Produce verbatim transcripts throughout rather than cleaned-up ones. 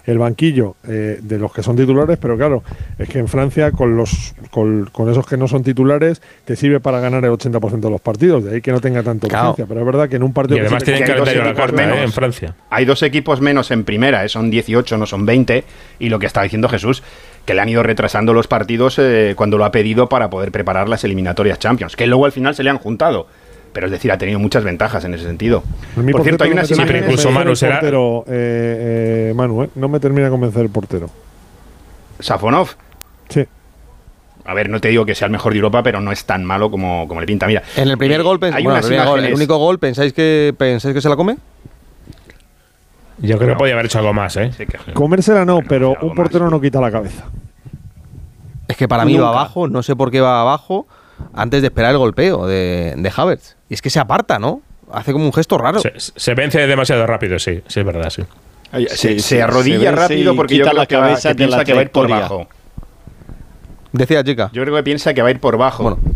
el banquillo eh, de los que son titulares, pero claro, es que en Francia con los con, con esos que no son titulares te sirve para ganar el ochenta por ciento de los partidos, de ahí que no tenga tanta urgencia, claro. Pero es verdad que en un partido... Y además tienen calendario a la carta, menos, ¿eh? En Francia. Hay dos equipos menos en primera, ¿eh? Son dieciocho, no son veinte, y lo que estaba diciendo Jesús, que le han ido retrasando los partidos eh, cuando lo ha pedido para poder preparar las eliminatorias Champions, que luego al final se le han juntado. Pero es decir, ha tenido muchas ventajas en ese sentido. Por, por cierto, hay unas imágenes... Incluso Manu será... Portero, eh, eh, Manu, eh, no me termina de convencer el portero. ¿Safonov? Sí. A ver, no te digo que sea el mejor de Europa, pero no es tan malo como, como le pinta. Mira, en el primer eh, gol, pens- hay bueno, unas el, primer imágenes... gol, el único gol, ¿pensáis que, pensáis que se la come? Yo creo no. que podía haber hecho algo más, ¿eh? Sí, que... Comérsela no, bueno, pero un portero más. No quita la cabeza. Es que para mí Nunca. va abajo, no sé por qué va abajo, antes de esperar el golpeo de, de Havertz. Y es que se aparta, ¿no? Hace como un gesto raro. Se, se vence demasiado rápido, sí, sí, es verdad, sí. Se, se, se arrodilla se rápido porque yo creo la que, va, que piensa que va a ir por bajo. Decía chica. Yo creo que piensa que va a ir por bajo. Bueno.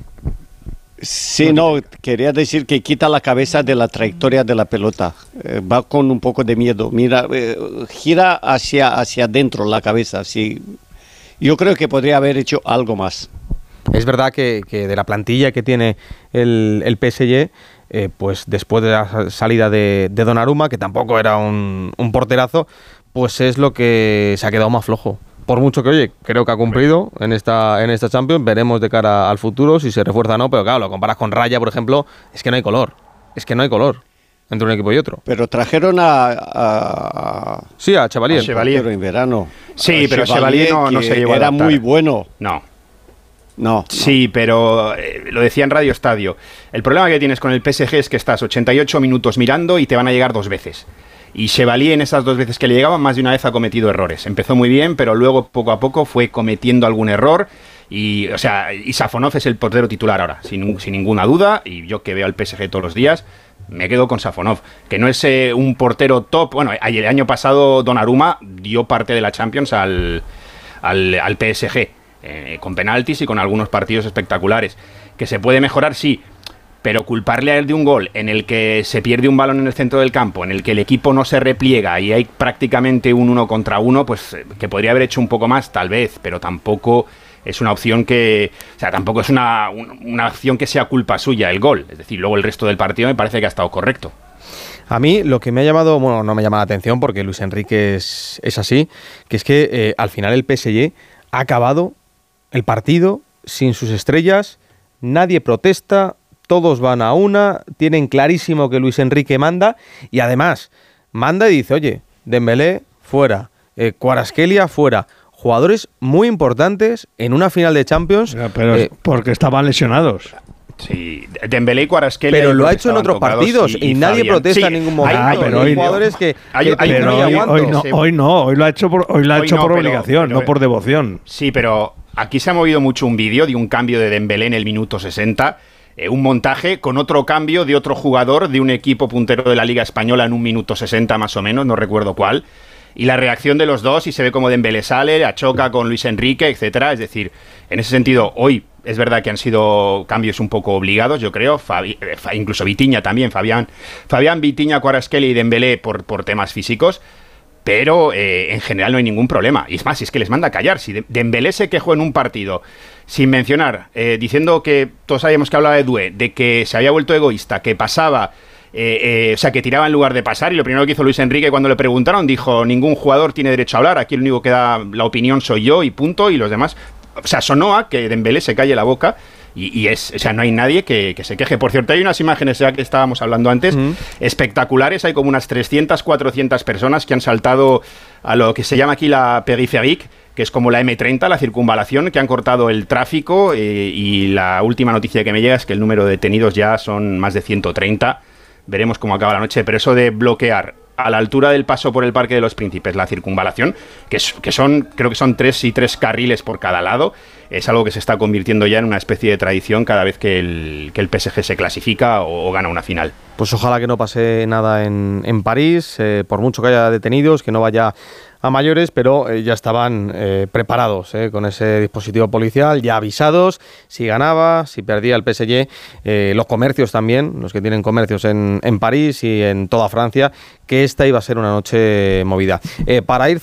Sí, no, quería decir que quita la cabeza de la trayectoria de la pelota. Eh, va con un poco de miedo. Mira, eh, gira hacia, hacia adentro la cabeza. Sí. Yo creo que podría haber hecho algo más. Es verdad que, que de la plantilla que tiene el, el P S G, eh, pues después de la salida de, de Donnarumma, que tampoco era un, un porterazo, pues es lo que se ha quedado más flojo. Por mucho que, oye, creo que ha cumplido en esta, en esta Champions, veremos de cara al futuro si se refuerza o no, pero claro, lo comparas con Raya, por ejemplo, es que no hay color, es que no hay color entre un equipo y otro. Pero trajeron a... a sí, a Chevalier. A Chevalier en verano. Sí, a pero Chevalier, Chevalier no, no se llevó a Era muy bueno. No. No. Sí, no. pero eh, lo decía en Radio Estadio. El problema que tienes con el P S G es que estás ochenta y ocho minutos mirando y te van a llegar dos veces. Y Chevalier en esas dos veces que le llegaban, más de una vez ha cometido errores. Empezó muy bien, pero luego poco a poco fue cometiendo algún error. Y, o sea, y Safonov es el portero titular ahora, sin, sin ninguna duda. Y yo que veo al P S G todos los días, me quedo con Safonov, que no es eh, un portero top. Bueno, el año pasado Donnarumma dio parte de la Champions al, al, al P S G. Eh, con penaltis y con algunos partidos espectaculares. Que se puede mejorar, sí, pero culparle a él de un gol en el que se pierde un balón en el centro del campo, en el que el equipo no se repliega y hay prácticamente un uno contra uno, pues eh, que podría haber hecho un poco más, tal vez, pero tampoco es una opción que... O sea, tampoco es una, un, una acción que sea culpa suya el gol. Es decir, luego el resto del partido me parece que ha estado correcto. A mí lo que me ha llamado, bueno, no me llama la atención porque Luis Enrique es, es así, que es que eh, al final el P S G ha acabado el partido sin sus estrellas, nadie protesta, todos van a una, tienen clarísimo que Luis Enrique manda y además manda y dice, oye, Dembélé fuera, eh, Kvaratskhelia fuera, jugadores muy importantes en una final de Champions. Ya, pero eh, porque estaban lesionados. Sí, Dembélé y Kvaratskhelia. Pero lo ha hecho en otros partidos y, y, y nadie Fabián. protesta sí, en ningún momento. Ah, pero hay hoy jugadores no. que, hay, que hay, pero hoy, hoy, no, hoy no, hoy lo ha hecho por, hoy lo ha hoy hecho no, por pero, obligación, pero, no por devoción. Sí, pero aquí se ha movido mucho un vídeo de un cambio de Dembélé en el minuto sesenta, eh, un montaje con otro cambio de otro jugador de un equipo puntero de la Liga Española en un minuto sesenta más o menos, no recuerdo cuál, y la reacción de los dos y se ve como Dembélé sale, achoca con Luis Enrique, etcétera. Es decir, en ese sentido, hoy es verdad que han sido cambios un poco obligados, yo creo, Fabi, incluso Vitinha también, Fabián, Fabián Vitinha, Kvaratskhelia y Dembélé por, por temas físicos. Pero eh, en general no hay ningún problema. Y es más, es que les manda a callar. Si Dembélé se quejó en un partido, sin mencionar, eh, diciendo que todos sabíamos que hablaba de Doué, de que se había vuelto egoísta, que pasaba, eh, eh, o sea, que tiraba en lugar de pasar, y lo primero que hizo Luis Enrique cuando le preguntaron, dijo, ningún jugador tiene derecho a hablar, aquí el único que da la opinión soy yo y punto, y los demás... O sea, sonó a que Dembélé se calle la boca. Y, y es, o sea, no hay nadie que, que se queje. Por cierto, hay unas imágenes, ya que estábamos hablando antes, mm. espectaculares. Hay como unas trescientas, cuatrocientas personas que han saltado a lo que se llama aquí la périphérique, que es como la eme treinta, la circunvalación, que han cortado el tráfico. Eh, y la última noticia que me llega es que el número de detenidos ya son más de ciento treinta. Veremos cómo acaba la noche. Pero eso de bloquear a la altura del paso por el Parque de los Príncipes, la circunvalación, que, es, que son, creo que son tres y tres carriles por cada lado, es algo que se está convirtiendo ya en una especie de tradición cada vez que el, que el P S G se clasifica o, o gana una final. Pues ojalá que no pase nada en, en París, eh, por mucho que haya detenidos, que no vaya a mayores, pero eh, ya estaban eh, preparados eh, con ese dispositivo policial, ya avisados, si ganaba, si perdía el P S G, eh, los comercios también, los que tienen comercios en, en París y en toda Francia, que esta iba a ser una noche movida. Eh, para ir